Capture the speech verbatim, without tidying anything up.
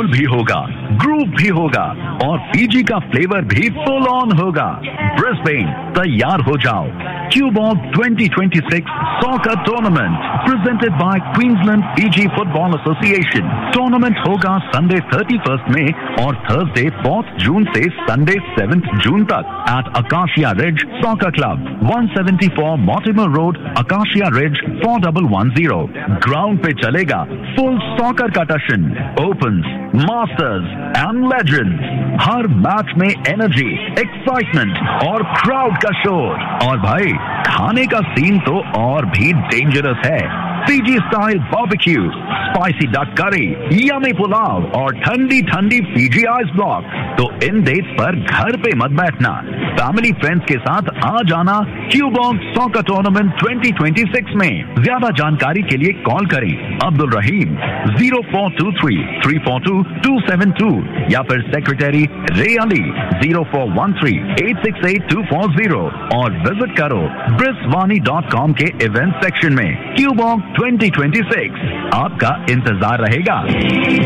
माहौल भी होगा, ग्रुप भी होगा और पीजी का फ्लेवर भी फुल ऑन होगा। ब्रिस्बेन, तैयार हो जाओ। क्यूबॉग twenty twenty six soccer tournament presented by Queensland PG football association. Tournament होगा संडे थर्टी फर्स्ट में और थर्सडे फोर्थ जून से संडे सेवंथ जून तक eight acacia ridge soccer club, one seventy four Mortimer road, acacia ridge four one one zero. Ground पे चलेगा full soccer का टशन, opens, masters and legends. Her match में energy, excitement और crowd का शोर। और भाई खाने का सीन तो और भी डेंजरस है। PG style barbecue, spicy duck करी, यमी पुलाव और ठंडी ठंडी पीजी आइस ब्लॉक। तो इन डेट्स पर घर पे मत बैठना, फैमिली फ्रेंड्स के साथ आ जाना क्यूबॉग soccer tournament twenty twenty six में। ज्यादा जानकारी के लिए कॉल करें अब्दुल रहीम zero four to three three four to to seven to या फिर सेक्रेटरी रे Ali zero four one three eight six eight to four zero और विजिट करो ब्रिस्वानी डॉट कॉम के इवेंट सेक्शन में। क्यूबॉग ट्वेंटी ट्वेंटी सिक्स आपका इंतजार रहेगा।